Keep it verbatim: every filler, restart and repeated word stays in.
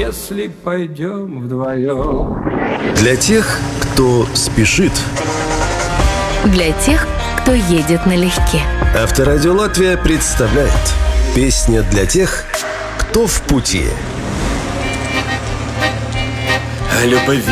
если пойдем вдвоем. Для тех, кто спешит. Для тех, кто едет налегке. Авторадио Латвия представляет песня для тех, кто в пути. О любви